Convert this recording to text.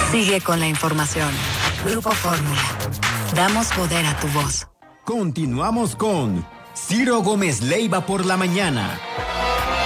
Sigue con la información. Grupo Fórmula. Damos poder a tu voz. Continuamos con Ciro Gómez Leiva por la mañana.